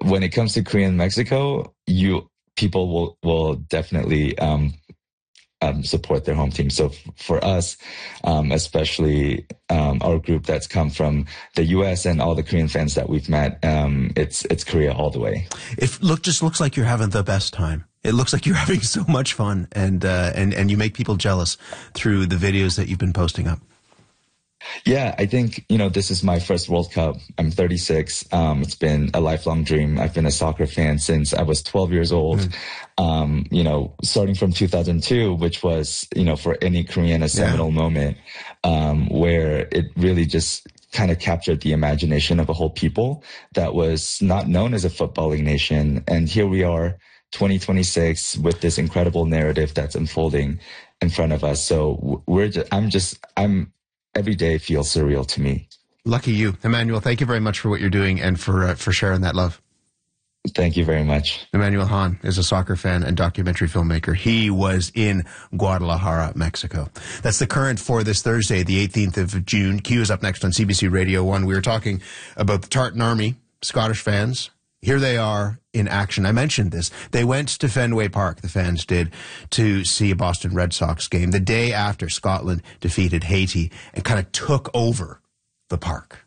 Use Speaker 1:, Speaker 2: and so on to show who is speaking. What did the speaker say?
Speaker 1: when it comes to Korea and Mexico, people will definitely support their home team. So for us, especially our group that's come from the U.S. and all the Korean fans that we've met, it's Korea all the way.
Speaker 2: Just looks like you're having the best time. It looks like you're having so much fun, and you make people jealous through the videos that you've been posting up.
Speaker 1: Yeah, I think, this is my first World Cup. I'm 36. It's been a lifelong dream. I've been a soccer fan since I was 12 years old. Starting from 2002, which was, for any Korean, a seminal moment, where it really just kind of captured the imagination of a whole people that was not known as a footballing nation. And here we are, 2026, with this incredible narrative that's unfolding in front of us. So every day feels surreal to me.
Speaker 2: Lucky you. Emmanuel, thank you very much for what you're doing and for sharing that love.
Speaker 1: Thank you very much.
Speaker 2: Emmanuel Han is a soccer fan and documentary filmmaker. He was in Guadalajara, Mexico. That's The Current for this Thursday, the 18th of June. Q is up next on CBC Radio 1. We were talking about the Tartan Army, Scottish fans. Here they are in action. I mentioned this. They went to Fenway Park, the fans did, to see a Boston Red Sox game the day after Scotland defeated Haiti and kind of took over the park.